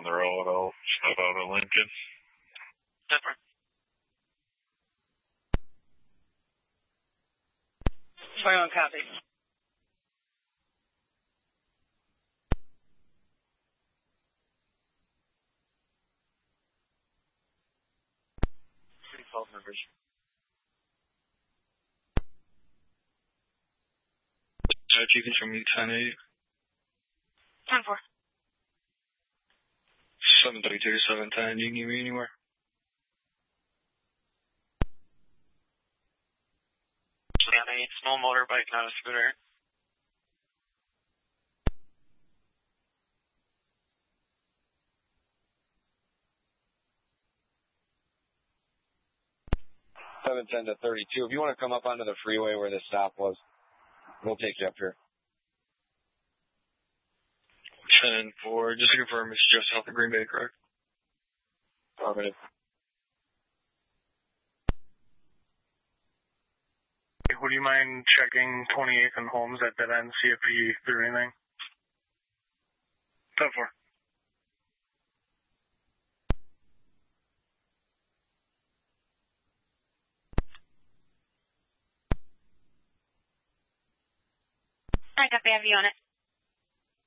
on the road. I'll step out of Lincoln. Denver. Fire on copy. City call members. You can show me 10-8. 10-4. 732, 710. You can meet me anywhere. Scan 8, small motorbike, not a scooter. $710 to 32. If you want to come up onto the freeway where the stop was, we'll take you up here. 10-4. Just to confirm, it's just south of Green Bay, correct? Affirmative. Would you mind checking 28th and Holmes at dead end, see if he threw anything? 10-4. I got the view on it.